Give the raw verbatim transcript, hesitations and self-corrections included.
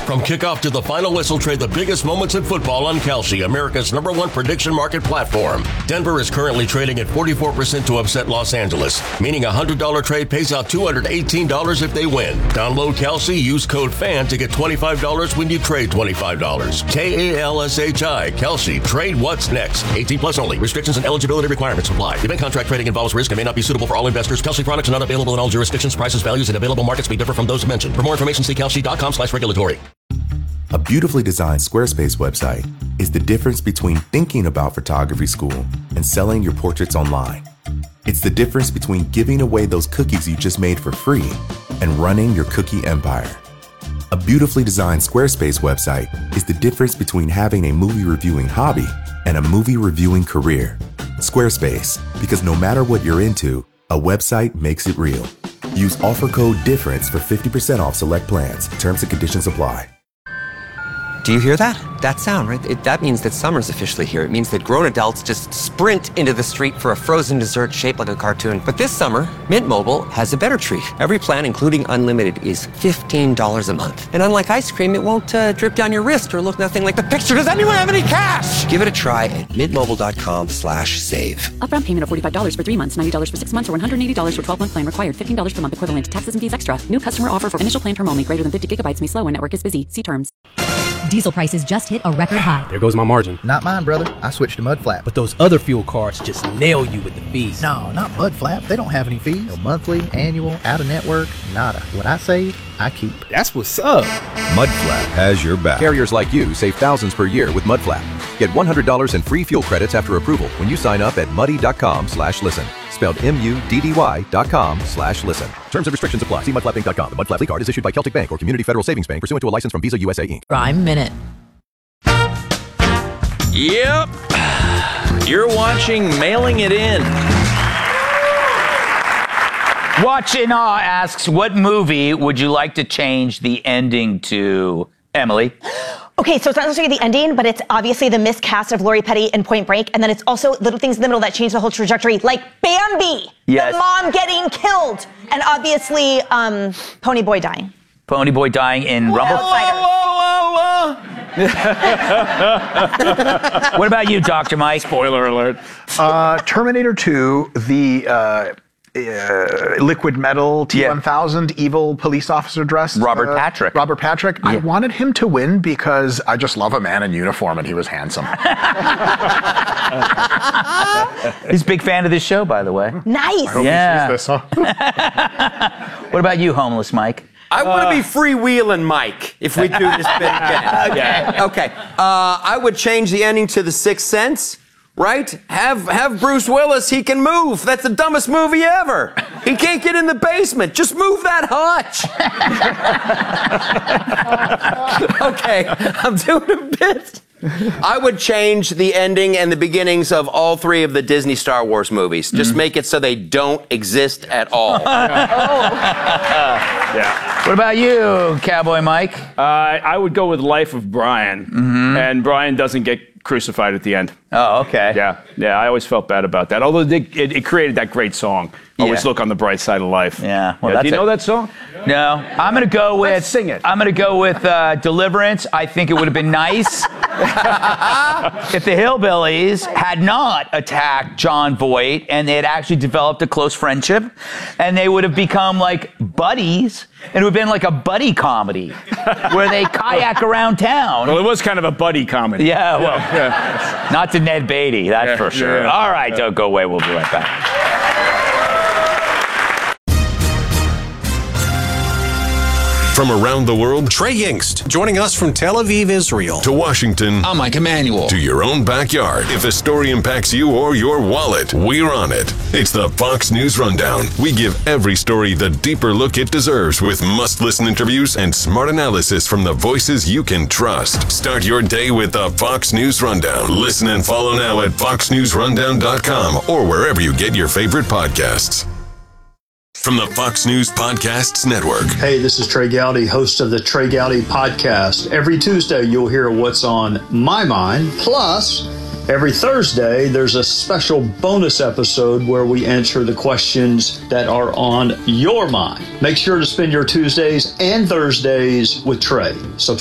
From kickoff to the final whistle, trade the biggest moments in football on Kalshi, America's number one prediction market platform. Denver is currently trading at forty-four percent to upset Los Angeles, meaning a one hundred dollars trade pays out two hundred eighteen dollars if they win. Download Kalshi, use code FAN to get twenty-five dollars when you trade twenty-five dollars. K A L S H I, Kalshi. Trade what's next. eighteen plus only. Restrictions and eligibility requirements apply. Event contract trading involves risk and may not be suitable for all investors. Kalshi products are not available in all jurisdictions. Prices, values, and available markets may differ from those mentioned. For more information, see kalshi.com slash regulatory. A beautifully designed Squarespace website is the difference between thinking about photography school and selling your portraits online. It's the difference between giving away those cookies you just made for free and running your cookie empire. A beautifully designed Squarespace website is the difference between having a movie reviewing hobby and a movie reviewing career. Squarespace, because no matter what you're into, a website makes it real. Use offer code DIFFERENCE for fifty percent off select plans. Terms and conditions apply. Do you hear that? That sound, right? It, that means that summer's officially here. It means that grown adults just sprint into the street for a frozen dessert shaped like a cartoon. But this summer, Mint Mobile has a better treat. Every plan, including unlimited, is fifteen dollars a month. And unlike ice cream, it won't uh, drip down your wrist or look nothing like the picture. Does anyone have any cash? Give it a try at mintmobile.com slash save. Upfront payment of forty-five dollars for three months, ninety dollars for six months, or one hundred eighty dollars for twelve-month plan required. fifteen dollars per month equivalent. Taxes and fees extra. New customer offer for initial plan term only. Greater than fifty gigabytes may slow when network is busy. See terms. Diesel prices just hit a record high. There goes my margin. Not mine, brother. I switched to Mudflap. But those other fuel cards just nail you with the fees. No, not Mudflap. They don't have any fees. No monthly, annual, out-of-network, nada. What I save, I keep. That's what's up. Mudflap has your back. Carriers like you save thousands per year with Mudflap. Get one hundred dollars in free fuel credits after approval when you sign up at muddy.com slash listen. Spelled M-U-D-D-Y dot com slash listen. Terms and restrictions apply. See mudflap inc dot com. The Mudflap card is issued by Celtic Bank or Community Federal Savings Bank pursuant to a license from Visa U S A Incorporated. Prime Minute. Yep. You're watching Mailing It In. Watch in Awe asks, what movie would you like to change the ending to? Emily? Okay, so it's not necessarily the ending, but it's obviously the miscast of Lori Petty in Point Break, and then it's also little things in the middle that change the whole trajectory, like Bambi, yes. the mom getting killed, and obviously um, Pony Boy dying. Pony Boy dying in Whoa, Rumble? Whoa, whoa, whoa. What about you, Doctor Mike? Spoiler alert. Uh, Terminator two, the uh, uh, liquid metal T one thousand yeah. evil police officer dressed. Robert uh, Patrick. Robert Patrick. Yeah. I wanted him to win because I just love a man in uniform and he was handsome. He's a big fan of this show, by the way. Nice. I hope yeah. he sees this, huh? What about you, homeless Mike? I want to uh, be freewheeling Mike if we do this bit again. Okay. Okay. Uh, I would change the ending to The Sixth Sense, right? Have have Bruce Willis. He can move. That's the dumbest movie ever. He can't get in the basement. Just move that hutch. Okay. I'm doing a bit. I would change the ending and the beginnings of all three of the Disney Star Wars movies. Just mm-hmm. make it so they don't exist at all. Yeah. What about you, Cowboy Mike? Uh, I would go with Life of Brian. Mm-hmm. And Brian doesn't get crucified at the end. Oh, okay. Yeah, yeah. I always felt bad about that. Although it, it, it created that great song. Always Yeah. look on the bright side of life. Yeah. Well, yeah. that's Do you it. know that song? No. I'm going to go with... Let's sing it. I'm going to go with uh, Deliverance. I think it would have been nice if the Hillbillies had not attacked John Voight and they had actually developed a close friendship and they would have become like buddies and it would have been like a buddy comedy where they kayak around town. Well, it was kind of a buddy comedy. Yeah, well, yeah. not to Ned Beatty, that's Yeah, for sure. yeah, All right, yeah. don't go away. We'll be right back. From around the world, Trey Yingst, joining us from Tel Aviv, Israel. To Washington, I'm Mike Emanuel. To your own backyard. If the story impacts you or your wallet, we're on it. It's the Fox News Rundown. We give every story the deeper look it deserves with must-listen interviews and smart analysis from the voices you can trust. Start your day with the Fox News Rundown. Listen and follow now at fox news rundown dot com or wherever you get your favorite podcasts. From the Fox News Podcasts Network. Hey, this is Trey Gowdy, host of the Trey Gowdy Podcast. Every Tuesday, you'll hear what's on my mind. Plus, every Thursday, there's a special bonus episode where we answer the questions that are on your mind. Make sure to spend your Tuesdays and Thursdays with Trey. So